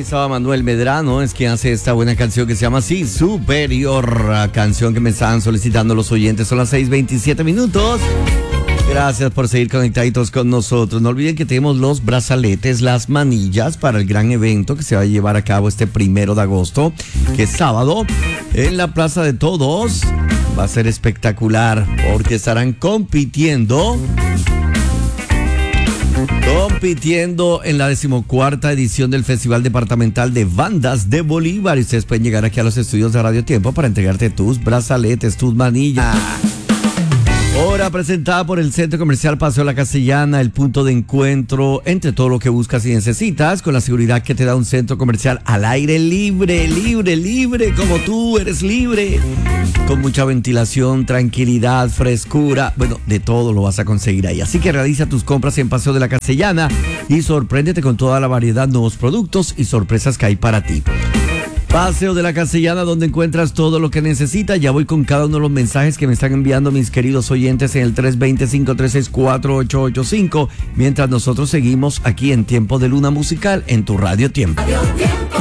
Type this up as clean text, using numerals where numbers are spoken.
estaba Manuel Medrano, es quien hace esta buena canción que se llama así, Superior, canción que me estaban solicitando los oyentes. Son las 6:27 minutos. Gracias por seguir conectaditos con nosotros. No olviden que tenemos los brazaletes, las manillas para el gran evento que se va a llevar a cabo este 1 de agosto, que es sábado, en la Plaza de Todos. Va a ser espectacular porque estarán compitiendo en la 14ª edición del Festival Departamental de Bandas de Bolívar. Y ustedes pueden llegar aquí a los estudios de Radio Tiempo para entregarte tus brazaletes, tus manillas. Hora presentada por el Centro Comercial Paseo La Castellana, el punto de encuentro entre todo lo que buscas y necesitas, con la seguridad que te da un centro comercial al aire libre, como tú eres libre, con mucha ventilación, tranquilidad, frescura, bueno, de todo lo vas a conseguir ahí. Así que realiza tus compras en Paseo de La Castellana y sorpréndete con toda la variedad, nuevos productos y sorpresas que hay para ti. Paseo de La Castellana, donde encuentras todo lo que necesitas. Ya voy con cada uno de los mensajes que me están enviando mis queridos oyentes en el 320-536-4885, mientras nosotros seguimos aquí en Tiempo de Luna Musical en tu Radio Tiempo.